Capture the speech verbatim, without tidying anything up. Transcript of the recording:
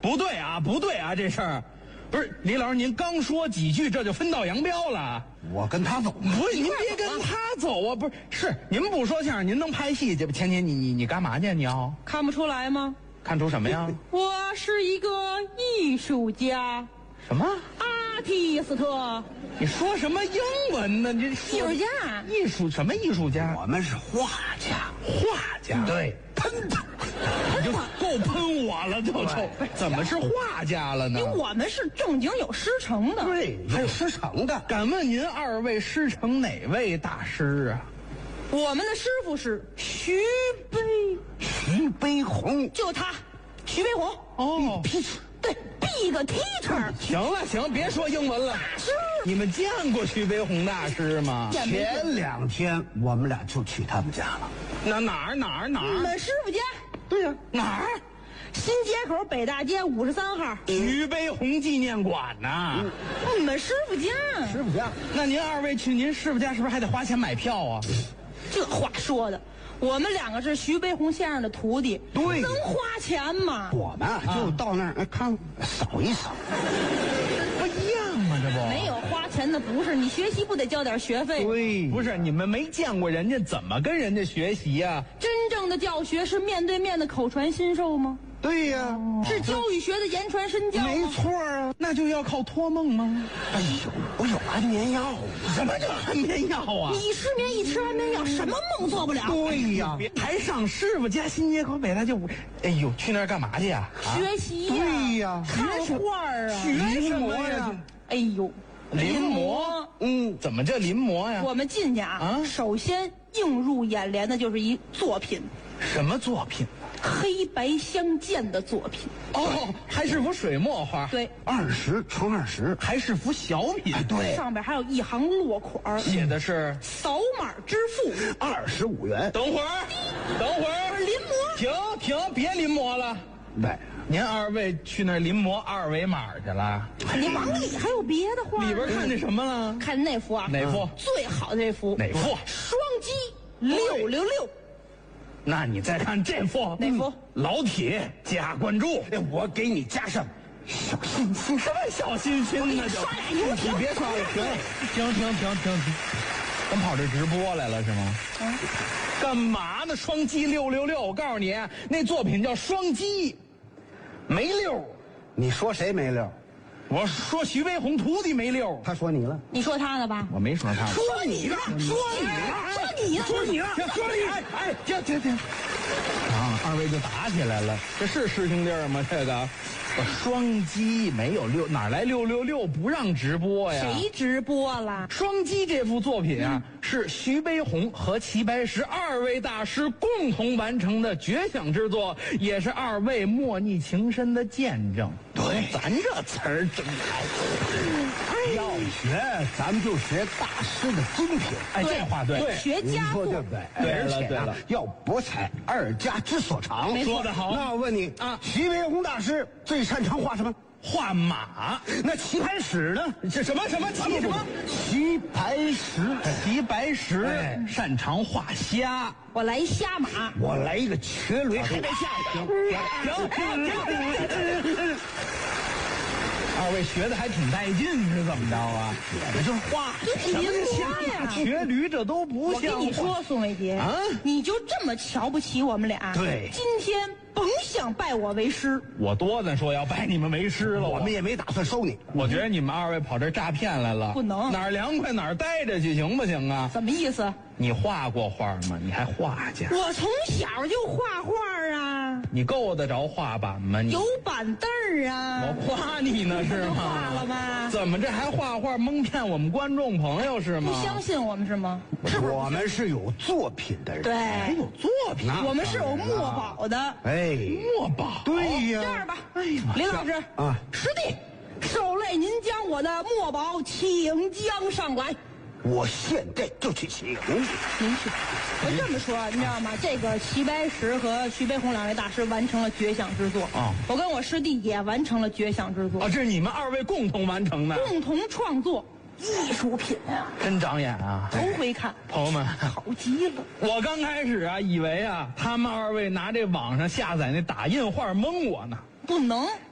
不对啊，不对啊，这事儿，不是李老师，您刚说几句，这就分道扬镳了。 我跟他走， 不是您别跟他走啊，不是是您不说相声，您能拍戏去？前姐，你你你干嘛去？你要看不出来吗？ 看出什么呀？ 我是一个艺术家。 什么？ 阿提斯特。 你说什么英文呢？你艺术家。 艺术什么艺术家？ 我们是画家， 画家。 对，喷他， 你就够喷我了，就就怎么是画家了呢？ 因为我们是正经有师承的。 对，还有师承的。 敢问您二位师承哪位大师啊？ 我们的师傅是徐悲， 徐悲鸿， 就他，徐悲鸿。 哦， 对 ，Big Teacher。 行了行，别说英文了。 是。 你们见过徐悲鸿大师吗？ 前两天我们俩就去他们家了。 那哪儿哪儿哪儿？ 你们师傅家。 对呀、啊， 哪儿？ 新街口北大街五十三号徐悲鸿纪念馆呐。 嗯，你们师傅家。 师傅家。 那您二位去您师傅家是不是还得花钱买票啊？ 这话说的，我们两个是徐悲鸿先生的徒弟， 对， 能花钱吗？ 我们就到那儿、啊、看扫一扫， 不一样吗？这不没有花钱的不是你学习不得交点学费？ 对， 不是你们没见过人家怎么跟人家学习呀、啊？ 真正的教学是面对面的口传心授吗？ 对呀、啊， 是教育学的言传身教吗？ 没错啊， 那就要靠托梦吗？ 哎呦，我有安眠药。 什么叫安眠药啊？ 你失眠一吃安眠药，什么梦做不了？ 对呀， 还上师傅家新街口北大就，哎呦，去那儿干嘛去呀？ 学习呀， 对呀， 看画啊， 学什么呀？ 哎呦， 临摹，嗯，怎么这临摹呀？ 我们进去啊，首先映入眼帘的就是一作品。 什么作品？ 黑白相间的作品。 哦，还是幅水墨画。 对， 二十乘二十， 还是幅小品。 哎，对， 上边还有一行落款， 写的是扫码支付二十五元。 等会儿，等会儿， 临摹。 停停，别临摹了。 对， 您二位去那儿临摹二维码去了？ 你往里还有别的画？ 里边看见什么了？ 看那幅啊？ 哪幅？ 最好的这幅。 哪幅？ 双击六六六。 那你再看这幅， 哪幅？ 老铁加关注， 我给你加上小心心。 什么小心心呢？就你别刷了，停停停停停停，咱跑这直播来了是吗？嗯。干嘛呢？双击六六六，我告诉你，那作品叫双击，没溜。 你说谁没溜？ 我说徐悲鸿徒弟没溜。 他说你了？ 你说他的吧？ 我没说他。 说你呢？说你呢？说你呢？ 说你呢？说你！哎哎，停停停！啊，二位就打起来了，这是师兄弟吗？这个。双击没有六，哪来六六六？不让直播呀？ 谁直播了？ 双击这幅作品啊，嗯、是徐悲鸿和齐白石二位大师共同完成的绝响之作，也是二位莫逆情深的见证。 对， 咱这词儿真好。 哎、要学，咱们就学大师的精品。 哎，这话对， 对学家说对不对？ 对了对了， 要博采二家之所长。 说得好。 那我问你啊，徐悲鸿大师最擅长画什么？ 画马。 那齐白石呢？ 这什么什么齐什么？ 齐白石， 齐白石、哎、擅长画虾。 我来虾马。 我来一个瘸驴，还得下行行行。二位学的还挺带劲，是怎么着啊？这就画什么呀？ 瘸驴这都不像。 我跟你说，宋伟杰啊，你就这么瞧不起我们俩？ 对， 今天甭想拜我为师。 我多咱说要拜你们为师了， 我们也没打算收你。 我觉得你们二位跑这诈骗来了， 不能哪儿凉快哪儿待着去，行不行啊？ 什么意思？ 你画过画吗？你还画去？ 我从小就画画啊。 你够得着画板吗？你有板凳儿啊。 我夸你呢是吗？ 画了吧？ 怎么这还画画蒙骗我们观众朋友是吗？ 不相信我们是吗？ 是我们是有作品的人。 对， 还有作品， 我们是有墨宝的。 哎， 墨宝。 对呀。 这样吧，哎呀，林老师啊， 师弟，受累您将我的墨宝请将上来。 我现在就去请。 您去。我这么说，你知道吗？这个齐白石和徐悲鸿两位大师完成了绝响之作啊！ 我跟我师弟也完成了绝响之作啊！这是你们二位共同完成的， 共同创作艺术品啊！ 真长眼啊！ 头回看， 朋友们， 好极了。 我刚开始啊，以为啊，他们二位拿这网上下载那打印画蒙我呢。 不能，